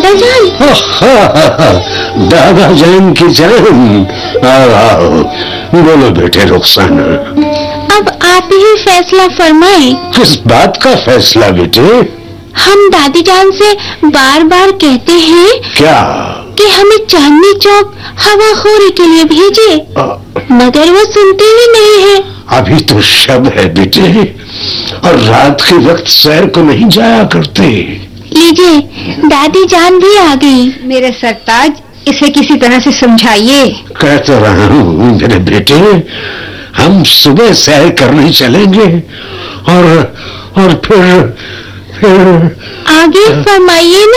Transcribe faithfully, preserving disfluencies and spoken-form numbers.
दादा जान। दादा जान की जान, आओ आओ, बोलो बेटे रुखसाना। अब आप ही फैसला फरमाएं। किस बात का फैसला बेटे? हम दादी जान से बार बार कहते हैं क्या कि हमें चांदनी चौक हवाखोरी के लिए भेजे, मगर वो सुनते ही नहीं है। अभी तो शब है बेटे, और रात के वक्त सैर को नहीं जाया करते। लीजिए, दादी जान भी आ गई। मेरे सरताज, इसे किसी तरह से समझाइए। कह तो रहा हूँ मेरे बेटे, हम सुबह सैर करने चलेंगे और और फिर फिर आगे फरमाइए ना।